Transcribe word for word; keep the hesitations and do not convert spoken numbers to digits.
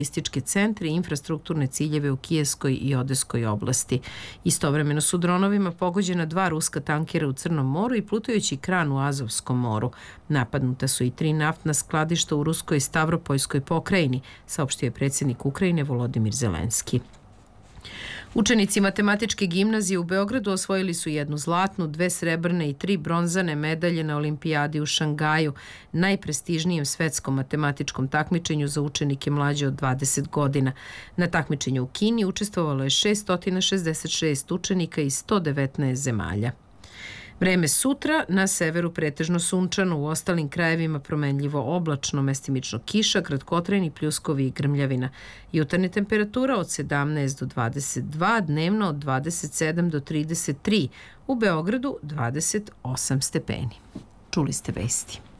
logističke centre i infrastrukturne ciljeve u Kijevskoj i Odeskoj oblasti. Istovremeno su dronovima pogođena dva ruska tankera u Crnom moru i plutajući kran u Azovskom moru. Napadnuta su i tri naftna skladišta u ruskoj Stavropojskoj pokrajini, saopštio je predsjednik Ukrajine Volodimir Zelenski. Učenici matematičke gimnazije u Beogradu osvojili su jednu zlatnu, dve srebrne i tri bronzane medalje na olimpijadi u Šangaju, najprestižnijem svetskom matematičkom takmičenju za učenike mlađe od dvadeset godina. Na takmičenju u Kini učestvovalo je šessto šezdeset šest učenika iz sto devetnaest zemalja. Vreme sutra, na severu pretežno sunčano, u ostalim krajevima promenljivo oblačno, mestimično kiša, kratkotrajni pljuskovi i grmljavina. Jutarnja temperatura od sedamnaest do dvadeset dva, dnevno od dvadeset sedam do trideset tri, u Beogradu dvadeset osam stepeni. Čuli ste vesti.